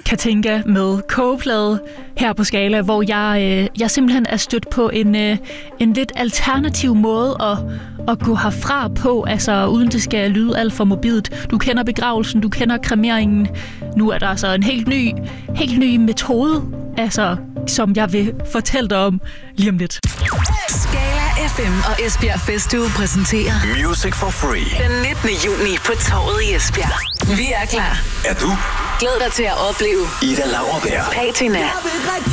Katinka med kogeplade her på Skala, hvor jeg simpelthen er stødt på en lidt alternativ måde at gå herfra på, altså uden det skal lyde alt for morbidt. Du kender begravelsen, du kender kremeringen. Nu er der altså en helt ny metode, altså, som jeg vil fortælle dig om lige om lidt. Skala FM og Esbjerg Festuge præsenterer Music for Free. Den 19. juni på Torvet i Esbjerg. Vi er klar. Er du? Glæd dig til at opleve Ida Lauerberg, Patina,